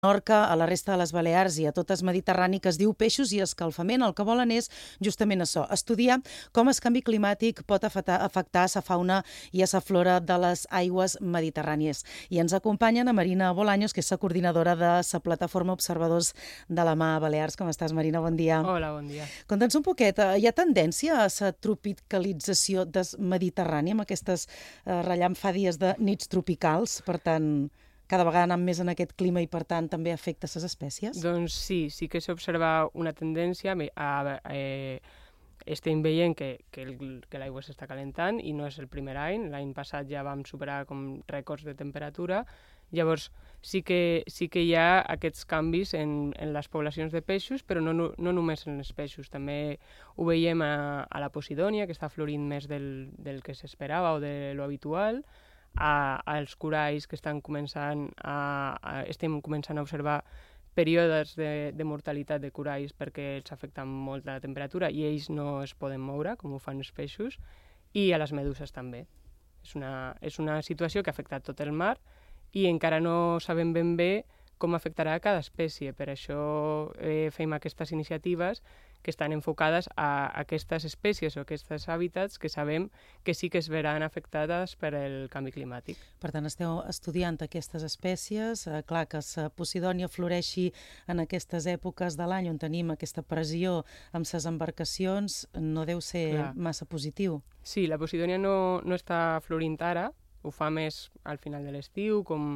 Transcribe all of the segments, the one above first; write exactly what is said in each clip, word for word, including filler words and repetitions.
Menorca, a la resta de les Balears i a totes Mediterrani, que es diu Peixos i Escalfament. El que volen és justament això, estudiar com el canvi climàtic pot afectar, afectar la fauna i a la flora de les aigües mediterrànies. I ens acompanyen a Marina Bolaños, que és la coordinadora de la plataforma Observadors de la Mar Balears. Com estàs, Marina? Bon dia. Hola, bon dia. Conta'ns un poquet, hi ha tendència a la tropicalització del Mediterrani amb aquestes eh, rellamfàdies de nits tropicals, per tant, cada vegada anant més en aquest clima i, per tant, també afecta les espècies? Doncs sí, sí que s'observa una tendència a... a eh, estem veient que, que, el, que l'aigua s'està calentant i no és el primer any. L'any passat ja vam superar com rècords de temperatura. Llavors, sí que, sí que hi ha aquests canvis en, en les poblacions de peixos, però no, no, no només en els peixos. També ho veiem a, a la Posidònia, que està florint més del, del que s'esperava o de lo habitual, a, als coralls que estan començant a, a, estem començant a observar períodes de, de mortalitat de coralls perquè els afecta molt la temperatura i ells no es poden moure, com ho fan els peixos, i a les meduses també. És una, és una situació que ha afectat tot el mar i encara no sabem ben bé com afectarà a cada espècie. Per això eh, fem aquestes iniciatives que estan enfocades a aquestes espècies o aquests hàbitats que sabem que sí que es veran afectades per el canvi climàtic. Per tant, esteu estudiant aquestes espècies. Eh, clar, que la Posidònia floreixi en aquestes èpoques de l'any on tenim aquesta pressió amb les embarcacions no deu ser clar. Massa positiu. Sí, la Posidònia no, no està florint ara, ho fa més al final de l'estiu, com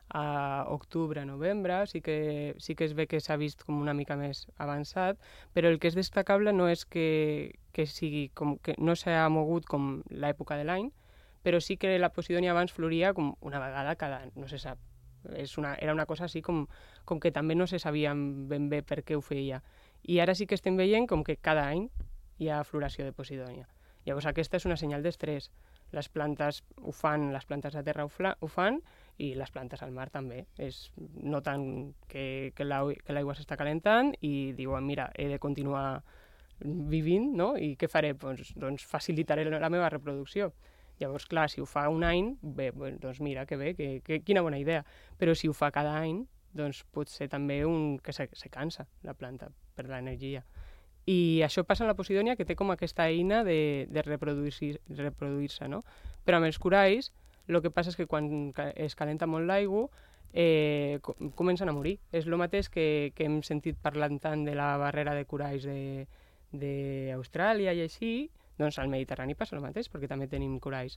a octubre, novembre, sí que, sí que es ve que s'ha vist com una mica més avançat, però el que és destacable no és que, que sigui com que no s'ha mogut com l'època de l'any, però sí que la Posidònia abans floria com una vegada cada any, no se sap. És una, era una cosa així com, com que també no se sabia ben bé per què ho feia. I ara sí que estem veient com que cada any hi ha floració de Posidònia. Llavors aquesta és una senyal d'estrès. Les plantes ho fan, les plantes de terra ho, fla, ho fan i les plantes al mar també. És, noten que, que l'aigua s'està calentant i diuen, mira, he de continuar vivint, no? I què faré? Doncs, doncs facilitaré la meva reproducció. Llavors, clar, si ho fa un any, bé, doncs mira, que bé, que, que, quina bona idea. Però si ho fa cada any, doncs pot ser també un que se, se cansa la planta per l'energia. I això passa en la Posidònia, que té com aquesta eina de, de reproduir-se, reproduir-se, no? Però amb els coralls, el que passa és que quan es calenta molt l'aigua, eh, comencen a morir. És el mateix que, que hem sentit parlant tant de la barrera de coralls d'Austràlia i així, doncs al Mediterrani passa el mateix, perquè també tenim coralls.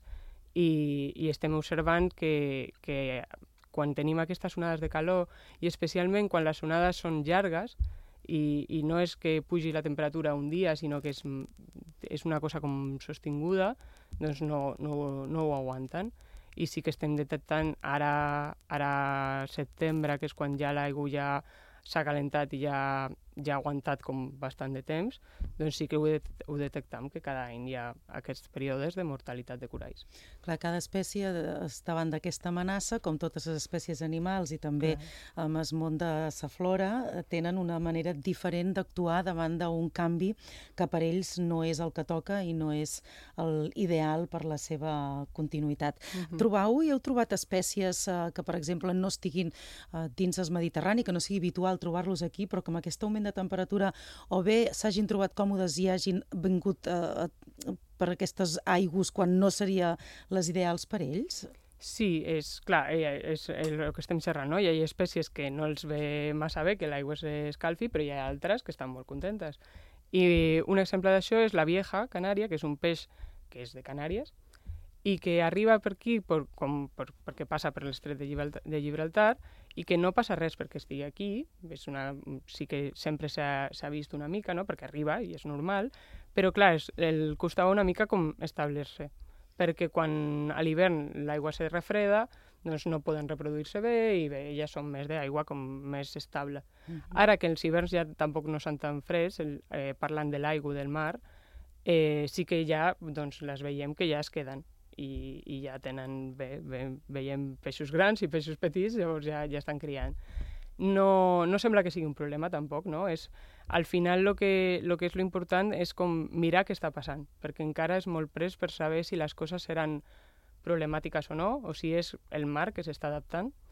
I, i estem observant que, que quan tenim aquestes onades de calor, i especialment quan les onades són llargues, I, i no és que pugi la temperatura un dia, sinó que és, és una cosa com sostinguda, doncs no, no, no ho aguanten. I sí que estem detectant ara, ara setembre, que és quan ja l'aigua ja s'ha calentat i ja, ja ha aguantat com bastant de temps, doncs sí que ho, det ho detectam, que cada any hi ha aquests períodes de mortalitat de coralls. Clar, cada espècie davant d'aquesta amenaça, com totes les espècies animals i també Clar. Amb el món de la flora, tenen una manera diferent d'actuar davant d'un canvi que per ells no és el que toca i no és l'ideal per la seva continuïtat. Uh-huh. Trobau i heu trobat espècies eh, que, per exemple, no estiguin eh, dins el Mediterrani, que no sigui habitual trobar-los aquí, però que amb aquest augment de temperatura o bé s'hagin trobat còmodes i hagin vingut eh, per aquestes aigües quan no seria les ideals per ells? Sí, és clar, és el que estem xerrant, no? Hi ha espècies que no els ve massa bé que l'aigua s'escalfi, però hi ha altres que estan molt contentes. I un exemple d'això és la vieja canària, que és un peix que és de Canàries, i que arriba per aquí per, com, per, perquè passa per l'estret de Gibraltar, de Gibraltar i que no passa res perquè estigui aquí, és una, sí que sempre s'ha vist una mica, no? Perquè arriba i és normal, però clar, és, el costava una mica com establir-se, perquè quan a l'hivern l'aigua se refreda, doncs no poden reproduir-se bé i bé, ja són més d'aigua com més estable. Uh-huh. Ara que els hiverns ja tampoc no són tan freds, el, eh, parlant de l'aigua del mar, eh, sí que ja doncs, les veiem que ja es queden. I, i ja tenen, bé, bé, veiem peixos grans i peixos petits, llavors ja, ja estan criant. No, no sembla que sigui un problema tampoc, no? És, al final el que, lo que és lo important és com mirar què està passant, perquè encara és molt pres per saber si les coses seran problemàtiques o no, o si és el mar que s'està adaptant,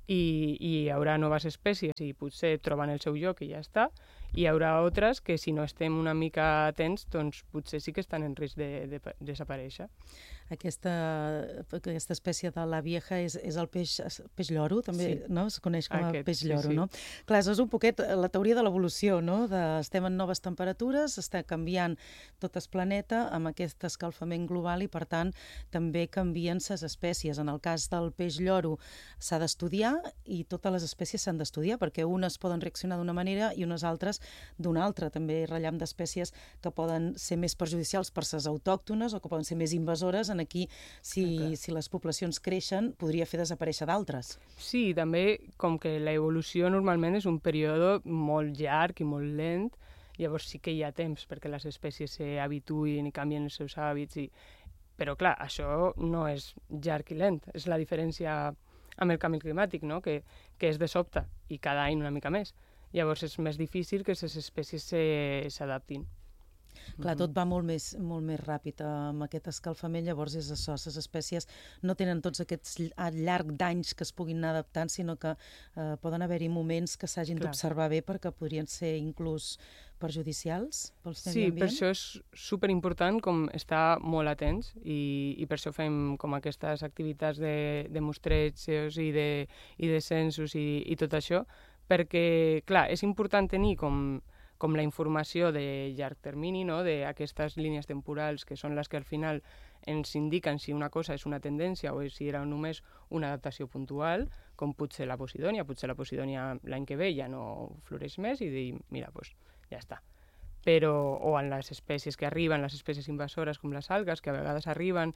i, i hi haurà noves espècies i potser troben el seu lloc i ja està. Hi haurà altres que si no estem una mica atents, doncs potser sí que estan en risc de, de, de desaparèixer. Aquesta, aquesta espècie de la vieja és, és el peix, peix lloro, també, Sí. no? Es coneix com a Aquest, peix sí, lloro, sí. no? Clar, això és un poquet la teoria de l'evolució, no? De, estem en noves temperatures, està canviant tot el planeta amb aquest escalfament global i, per tant, també canvien ses espècies. En el cas del peix lloro s'ha d'estudiar i totes les espècies s'han d'estudiar perquè unes poden reaccionar d'una manera i unes altres d'una altra. També ratllam d'espècies que poden ser més perjudicials per ses autòctones o que poden ser més invasores. En aquí, si, si les poblacions creixen, podria fer desaparèixer d'altres. Sí, també com que l'evolució normalment és un període molt llarg i molt lent, llavors sí que hi ha temps perquè les espècies s'habituïn i canvien els seus hàbits. I... Però clar, això no és llarg i lent, és la diferència amb el canvi climàtic, no? que, que és de sobte i cada any una mica més. Llavors és més difícil que les espècies s'adaptin. Clar, tot va molt més, molt més ràpid amb aquest escalfament, llavors és això, les espècies no tenen tots aquests al llarg d'anys que es puguin anar adaptant, sinó que eh, poden haver-hi moments que s'hagin d'observar bé perquè podrien ser inclús perjudicials pel medi Sí, ambient. per això és superimportant com estar molt atents i, i per això fem com aquestes activitats de, de mostrejos i de, i de censos i, i tot això, perquè, clar, és important tenir com com la informació de llarg termini, no? D'aquestes línies temporals que són les que al final ens indiquen si una cosa és una tendència o si era només una adaptació puntual, com potser la posidònia. Potser la posidònia l'any que ve ja no floreix més i dir, mira, doncs ja està. Però, o en les espècies que arriben, les espècies invasores com les algues, que a vegades arriben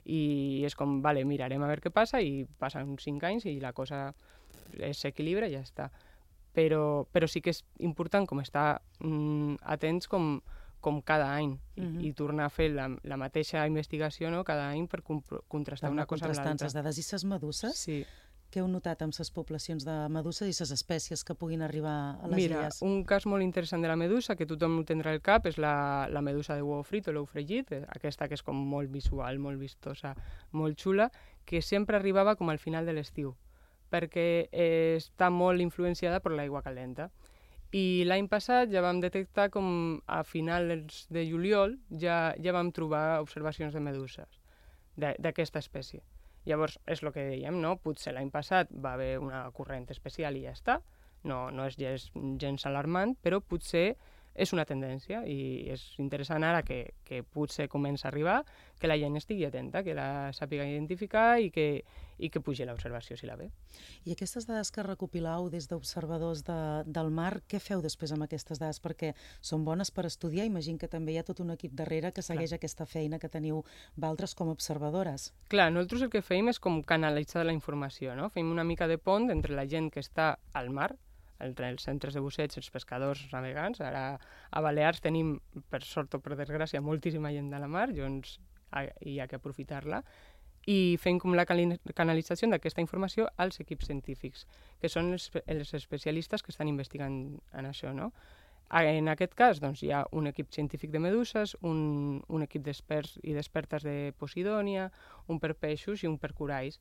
i és com, vale, mirarem a veure què passa i passen cinc anys i la cosa s'equilibra i ja està. Però, però sí que és important com estar mm, atents com, com cada any i, uh-huh. i tornar a fer la, la mateixa investigació, no? Cada any per contrastar una cosa amb l'altra. Contrastant les dades. I les meduses? Sí. Què heu notat amb les poblacions de meduses i les espècies que puguin arribar a les Mira, illes? un cas molt interessant de la medusa, que tothom ho tindrà al cap, és la, la medusa de huevo frito, l'ou fregit, aquesta que és com molt visual, molt vistosa, molt xula, que sempre arribava com al final de l'estiu, perquè eh, està molt influenciada per l'aigua calenta. I l'any passat ja vam detectar com a finals de juliol ja, ja vam trobar observacions de meduses d'aquesta espècie. Llavors, és el que dèiem, no? Potser l'any passat va haver una corrent especial i ja està, no, no és gens, gens alarmant, però potser és una tendència i és interessant ara que, que potser comença a arribar, que la gent estigui atenta, que la sàpiga identificar i que, i que pugi l'observació si la ve. I aquestes dades que recopileu des d'observadors de, del mar, què feu després amb aquestes dades? Perquè són bones per estudiar, imagino que també hi ha tot un equip darrere que segueix Clar. aquesta feina que teniu vosaltres com a observadores. Clar, nosaltres el que feim és com canalitzar la informació, no? Feim una mica de pont entre la gent que està al mar, entre els centres de busseig, els pescadors, els navegants. Ara a Balears tenim, per sort o per desgràcia, moltíssima gent de la mar, doncs hi ha que aprofitar-la, i fem com la canalització d'aquesta informació als equips científics, que són els, els especialistes que estan investigant en això, no? En aquest cas, doncs, hi ha un equip científic de meduses, un, un equip d'experts i d'expertes de posidònia, un per peixos i un per coralls.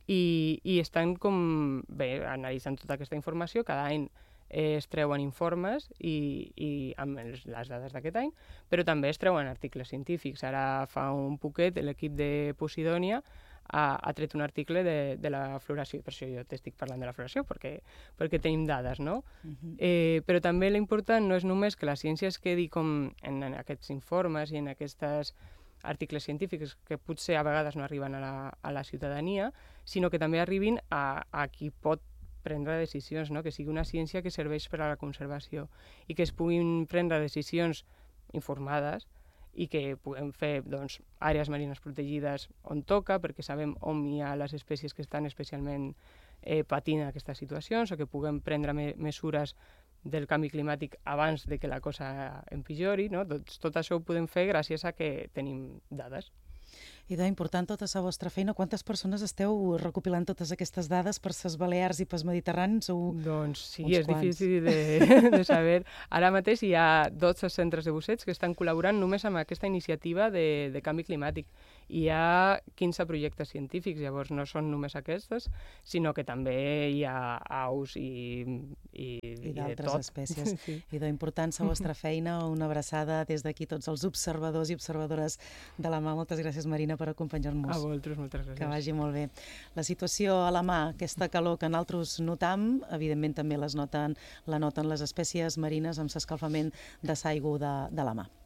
I, i estan com, bé, analitzant tota aquesta informació, cada any eh, es treuen informes i, i amb els, les dades d'aquest any, però també es treuen articles científics. Ara fa un poquet l'equip de Posidònia ha, ha tret un article de, de la floració, per això jo t'estic parlant de la floració, perquè, perquè tenim dades, no? Uh-huh. eh, però també l'important no és només que la ciència es quedi com en, en aquests informes i en aquestes articles científics que potser a vegades no arriben a la, a la ciutadania, sinó que també arribin a, a qui pot prendre decisions, no? Que sigui una ciència que serveix per a la conservació i que es puguin prendre decisions informades i que puguem fer doncs, àrees marines protegides on toca, perquè sabem on hi ha les espècies que estan especialment eh, patint aquestes situacions, o que puguem prendre me mesures del canvi climàtic abans de que la cosa empitjori, no? Tot, tot això ho podem fer gràcies a que tenim dades. Idò, important tota la vostra feina. Quantes persones esteu recopilant totes aquestes dades per les Balears i pels Mediterranis? Sou doncs sí, uns és quants. difícil de, de saber. Ara mateix hi ha dotze centres de bussets que estan col·laborant només amb aquesta iniciativa de, de canvi climàtic. Hi ha quinze projectes científics, llavors no són només aquestes, sinó que també hi ha aus i, i, I d'altres espècies. Sí. Idò, important la vostra feina. Una abraçada des d'aquí tots els observadors i observadores de la mà. Moltes gràcies, Marina, per acompanyar-nos. A vosaltres, moltes gràcies. Que vagi molt bé. La situació a la mà, aquesta calor que nosaltres notam, evidentment també les noten, la noten les espècies marines amb l'escalfament de l'aigua de, de la mà.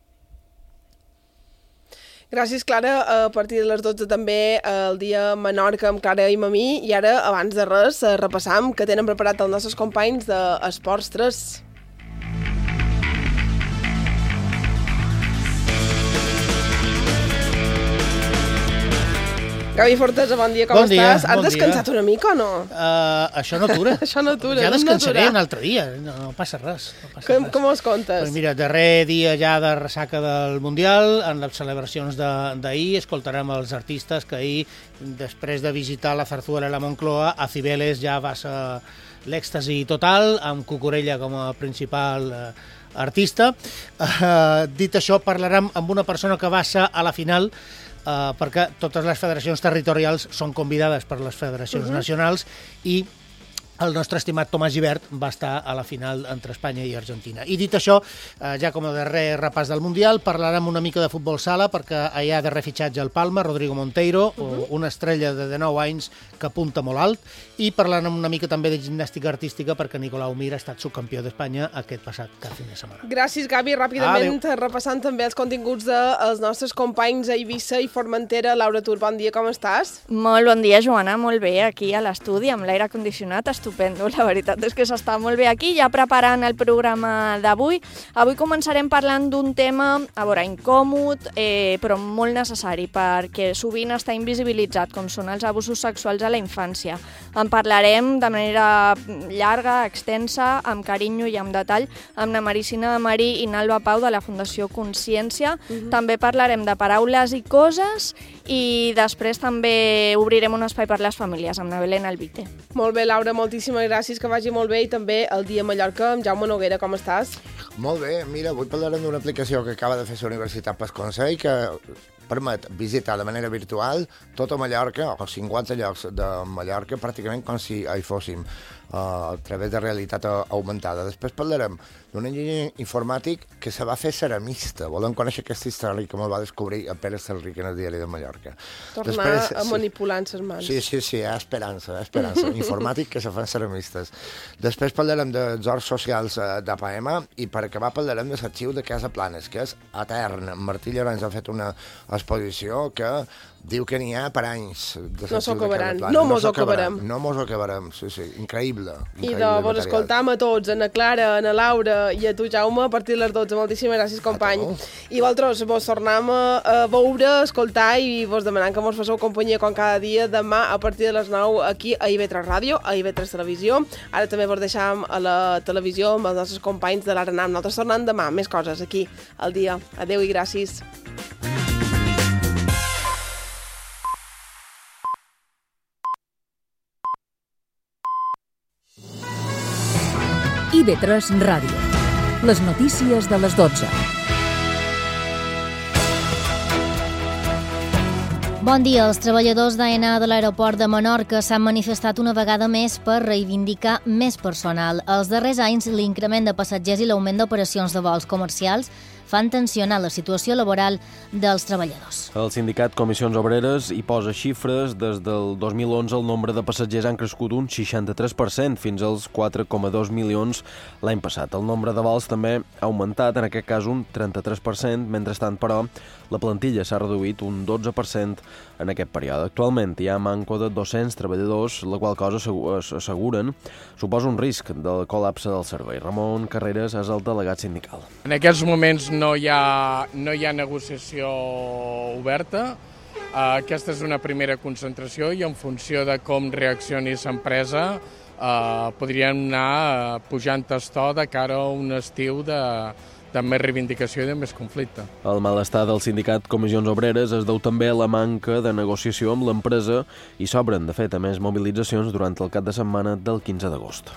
Gràcies, Clara. A partir de les dotze també el dia Menorca amb Clara i Mamí. I ara, abans de res, repassam que tenen preparat els nostres companys d'Esports tres. Gavi Fortesa, bon dia, com bon dia, estàs? Has bon descansat dia. una mica o no? Uh, això no atura. Això no atura. Ja no descansaré atura. un altre dia, no, no passa res. No passa Com, res. com els contes? Pues mira, darrer dia ja de ressaca del Mundial, en les celebracions d'ahir, escoltarem els artistes que ahir, després de visitar la Zarzuela i la Moncloa, a Cibeles ja va ser l'èxtasi total, amb Cucurella com a principal eh, artista. Uh, dit això, parlarem amb una persona que va ser a la final, Uh, perquè totes les federacions territorials són convidades per les federacions uh-huh. nacionals i el nostre estimat Tomàs Gibert va estar a la final entre Espanya i Argentina. I dit això, eh, ja com a darrer repàs del Mundial, parlarem una mica de futbol sala, perquè hi ha de refitxatge al Palma, Rodrigo Monteiro, uh-huh. una estrella de dinou anys que apunta molt alt, i parlarem una mica també de gimnàstica artística, perquè Nicolau Mir ha estat subcampió d'Espanya aquest passat cap fin de setmana. Gràcies, Gavi. Ràpidament, Adéu. repassant també els continguts dels nostres companys a Eivissa i Formentera. Laura Tur, bon dia, com estàs? Molt bon dia, Joana, molt bé, aquí a l'estudi, amb l'aire condicionat, estupendo. La veritat és que s'està molt bé aquí, ja preparant el programa d'avui. Avui començarem parlant d'un tema, a veure, incòmod, eh, però molt necessari, perquè sovint està invisibilitzat, com són els abusos sexuals a la infància. En parlarem de manera llarga, extensa, amb carinyo i amb detall, amb la Maricina de Marí i Nalba Pau de la Fundació Consciència. Uh-huh. També parlarem de paraules i coses, i després també obrirem un espai per les famílies amb la Belén Albite. Molt bé, Laura, moltíssimes gràcies, que vagi molt bé, i també el dia a Mallorca amb Jaume Noguera, com estàs? Molt bé, mira, avui parlarem d'una aplicació que acaba de fer la Universitat Pasconsell que permet visitar de manera virtual tota Mallorca, o cinquanta llocs de Mallorca, pràcticament com si hi fóssim, uh, a través de realitat augmentada. Després parlarem d'un enginyer informàtic que se va fer ceramista. Volem conèixer aquesta història que me'l va descobrir a Pere Salric en el diari de Mallorca. Tornar Després, a sí. manipular en ses mans. Sí, sí, sí, hi ha esperança, hi ha esperança. Informàtic que se fan ceramistes. Després parlarem dels horts socials d'A P A E M A i per acabar parlarem de l'arxiu de Casa Planes, que és etern. Martí Llorenç ha fet una exposició que diu que n'hi ha per anys. No s'ho acabaran, no mos ho acabarem. No mos ho acabarem, sí, sí, increïble. I de vos escoltam a tots, a na Clara, a na Laura i a tu, Jaume, a partir de les dotze. Moltíssimes gràcies, company. I vosaltres vos tornem a veure, a escoltar i vos demanant que mos fasseu companyia com cada dia demà a partir de les nou aquí a I V tres Ràdio, a I V tres Televisió. Ara també vos deixam a la televisió amb els nostres companys de l'Arenam. Nosaltres tornem demà, més coses aquí al dia. Adéu i gràcies. I V tres Ràdio. Les notícies de les dotze. Bon dia. Els treballadors d'AENA de l'aeroport de Menorca s'han manifestat una vegada més per reivindicar més personal. Els darrers anys, l'increment de passatgers i l'augment d'operacions de vols comercials fan tensionar la situació laboral dels treballadors. El sindicat Comissions Obreres hi posa xifres. Des del dos mil onze el nombre de passatgers han crescut un seixanta-tres per cent fins als quatre coma dos milions l'any passat. El nombre de vols també ha augmentat, en aquest cas un trenta-tres per cent, mentrestant, però, la plantilla s'ha reduït un dotze per cent en aquest període. Actualment hi ha manco de dos-cents treballadors, la qual cosa asseguren suposa un risc del col·lapse del servei. Ramon Carreras és el delegat sindical. En aquests moments no hi ha, no hi ha negociació oberta. Aquesta és una primera concentració i en funció de com reaccioni l'empresa eh, podríem anar pujant el to de cara a un estiu de, de més reivindicació i de més conflicte. El malestar del sindicat Comissions Obreres es deu també a la manca de negociació amb l'empresa i s'obren, de fet, a més mobilitzacions durant el cap de setmana del quinze d'agost.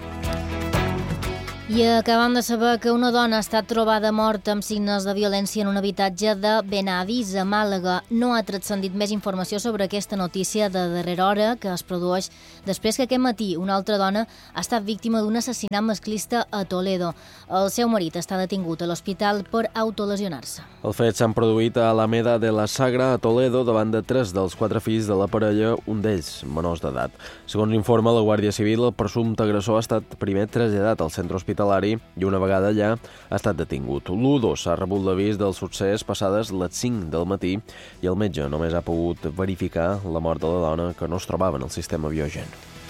I acabam de saber que una dona ha estat trobada morta amb signes de violència en un habitatge de Benavís, a Màlaga. No ha transcendit més informació sobre aquesta notícia de darrera hora que es produeix després que aquest matí una altra dona ha estat víctima d'un assassinat masclista a Toledo. El seu marit està detingut a l'hospital per autolesionar-se. Els fets s'han produït a Alameda de la Sagra, a Toledo, davant de tres dels quatre fills de la parella, un d'ells menors d'edat. Segons informa la Guàrdia Civil, el presumpte agressor ha estat primer traslladat al centre hospitalari i una vegada allà ha estat detingut. L'u dos s'ha rebut l'avís del succés passades les cinc del matí i el metge només ha pogut verificar la mort de la dona, que no es trobava en el sistema biogen.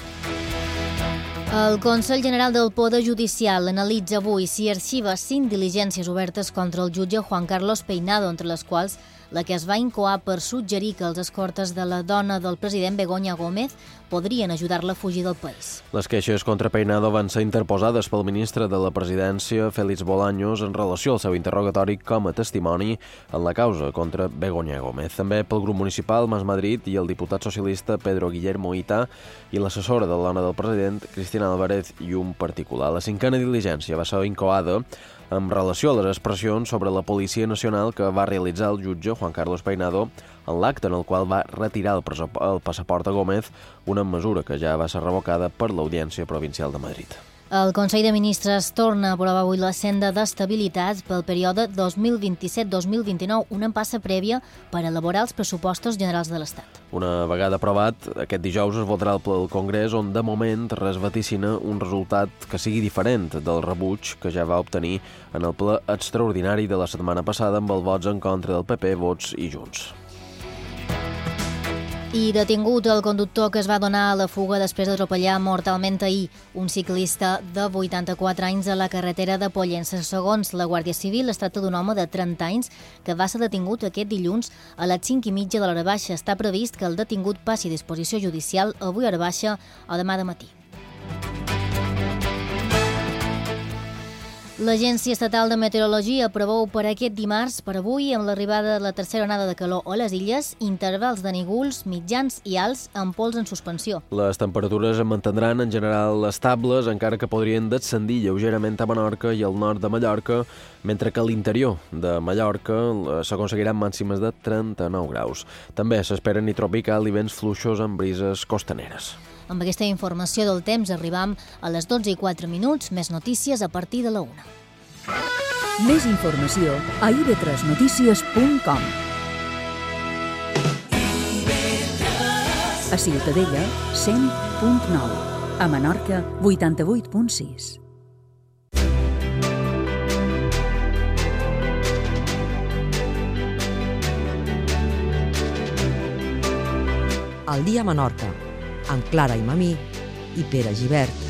El Consell General del Poder Judicial analitza avui si arxiva cinc diligències obertes contra el jutge Juan Carlos Peinado, entre les quals la que es va incoar per suggerir que els escortes de la dona del president Begoña Gómez podrien ajudar-la a fugir del país. Les queixes contra Peinado van ser interposades pel ministre de la Presidència, Félix Bolaños, en relació al seu interrogatori com a testimoni en la causa contra Begoña Gómez. També pel grup municipal Mas Madrid i el diputat socialista Pedro Guillermo Ita i l'assessora de la dona del president, Cristina Álvarez, i un particular. La cinquena diligència va ser incoada en relació a les expressions sobre la Policia Nacional que va realitzar el jutge Juan Carlos Peinado en l'acte en el qual va retirar el, el passaport a Gómez, una mesura que ja va ser revocada per l'Audiència Provincial de Madrid. El Consell de Ministres torna a aprovar avui la senda d'estabilitat pel període dos mil vint-i-set dos mil vint-i-nou, una empassa prèvia per elaborar els pressupostos generals de l'Estat. Una vegada aprovat, aquest dijous es votarà al ple del Congrés, on de moment es vaticina un resultat que sigui diferent del rebuig que ja va obtenir en el ple extraordinari de la setmana passada amb els vots en contra del P P, Vox i Junts. I detingut el conductor que es va donar a la fuga després d'atropellar mortalment ahir un ciclista de vuitanta-quatre anys a la carretera de Pollença. Segons la Guàrdia Civil, es tracta d'un home de trenta anys que va ser detingut aquest dilluns a les cinc i mitja de l'hora baixa. Està previst que el detingut passi a disposició judicial avui a hora baixa o demà de matí. L'Agència Estatal de Meteorologia preveu per aquest dimarts, per avui, amb l'arribada de la tercera onada de calor a les illes, intervals de nígols mitjans i alts amb pols en suspensió. Les temperatures es mantindran en general estables, encara que podrien descendir lleugerament a Menorca i al nord de Mallorca, mentre que a l'interior de Mallorca s'aconseguiran màximes de trenta-nou graus. També s'esperen i tropical i vents fluixos amb brises costaneres. Amb aquesta informació del temps arribam a les dotze i quatre minuts, més notícies a partir de la una. Més informació a i be tres notícies punt com. A Ciutadella, cent punt nou. A Menorca, vuitanta-vuit punt sis. Al dia a Menorca, amb Clara i Mamí i Pere Gibert.